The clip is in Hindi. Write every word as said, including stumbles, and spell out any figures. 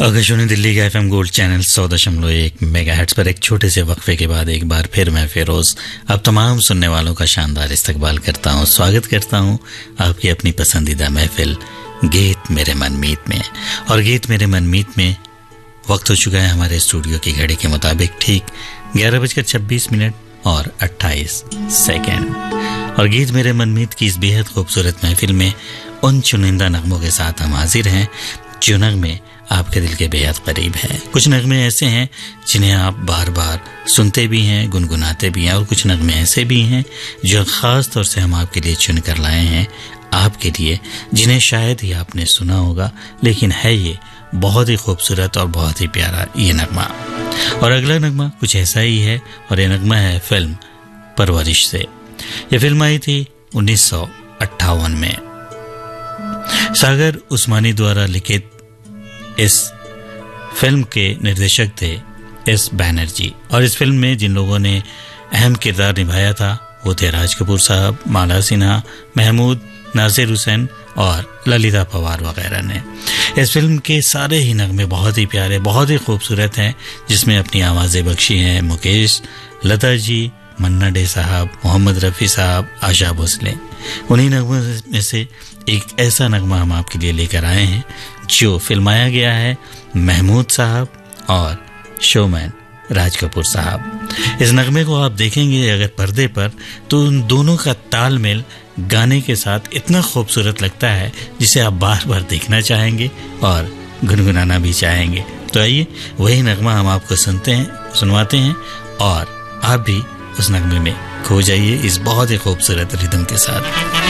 आकाशवाणी दिल्ली का एफएम गोल्ड चैनल सौ दशमलव एक मेगाहर्ट्ज पर एक छोटे से वक्फे के बाद एक बार फिर मैं फिरोज अब तमाम सुनने वालों का शानदार इस्तकबाल करता हूं, स्वागत करता हूं आपकी अपनी पसंदीदा महफिल गीत मेरे मनमीत में। और गीत मेरे मनमीत में वक्त हो चुका है हमारे स्टूडियो की घड़ी के मुताबिक ठीक ग्यारह बजकर छब्बीस मिनट और अट्ठाईस सेकेंड। और गीत मेरे मनमीत की इस बेहद खूबसूरत महफिल में उन चुनिंदा नगमों के साथ हम हाजिर हैं जो नगमे आपके दिल के बेहद करीब हैं। कुछ नगमे ऐसे हैं जिन्हें आप बार बार सुनते भी हैं, गुनगुनाते भी हैं, और कुछ नगमे ऐसे भी हैं जो ख़ास तौर से हम आपके लिए चुन कर लाए हैं आपके लिए, जिन्हें शायद ही आपने सुना होगा, लेकिन है ये बहुत ही खूबसूरत और बहुत ही प्यारा ये नगमा। और अगला नगमा कुछ ऐसा ही है और ये नगमा है फिल्म परवरिश से। ये फिल्म आई थी उन्नीस सौ अट्ठावन में। सागर उस्मानी द्वारा लिखित इस फिल्म के निर्देशक थे एस बैनर्जी, और इस फिल्म में जिन लोगों ने अहम किरदार निभाया था वो थे राज कपूर साहब, माला सिन्हा, महमूद, नासिर हुसैन और ललिता पवार वगैरह ने। इस फिल्म के सारे ही नगमे बहुत ही प्यारे, बहुत ही खूबसूरत हैं, जिसमें अपनी आवाज़ें बख्शी हैं मुकेश, लता जी, मन्ना डे साहब, मोहम्मद रफ़ी साहब, आशा भोसले। उन्हीं नगमों में से एक ऐसा नगमा हम आपके लिए लेकर आए हैं जो फिल्माया गया है महमूद साहब और शोमैन राज कपूर साहब। इस नगमे को आप देखेंगे अगर पर्दे पर तो उन दोनों का तालमेल गाने के साथ इतना खूबसूरत लगता है जिसे आप बार बार देखना चाहेंगे और गुनगुनाना भी चाहेंगे। तो आइए वही नगमा हम आपको सुनते हैं, सुनवाते हैं, और आप भी उस नगमे में खो जाइए इस बहुत ही खूबसूरत रिदम के साथ।